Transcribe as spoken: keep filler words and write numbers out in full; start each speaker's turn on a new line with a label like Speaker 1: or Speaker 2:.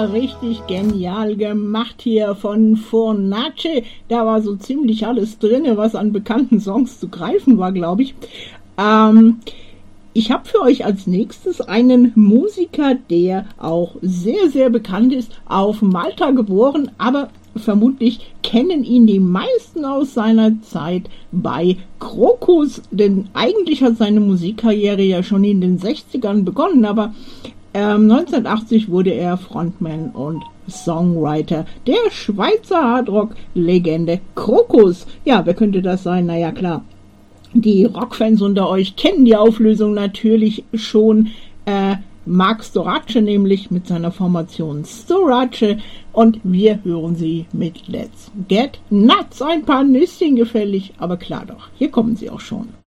Speaker 1: Ja, richtig genial gemacht hier von Fornace. Da war so ziemlich alles drin, was an bekannten Songs zu greifen war, glaube ich. Ähm, ich habe für euch als nächstes einen Musiker, der auch sehr, sehr bekannt ist, auf Malta geboren, aber vermutlich kennen ihn die meisten aus seiner Zeit bei Krokus, denn eigentlich hat seine Musikkarriere ja schon in den sechzigern begonnen, aber ähm, neunzehnhundertachtzig wurde er Frontman und Songwriter der Schweizer Hardrock-Legende Krokus. Ja, wer könnte das sein? Naja, klar. Die Rockfans unter euch kennen die Auflösung natürlich schon. Äh, Mark Storace nämlich mit seiner Formation Storace, und wir hören sie mit Let's Get Nuts. Ein paar Nüsschen gefällig, aber klar doch, hier kommen sie auch schon.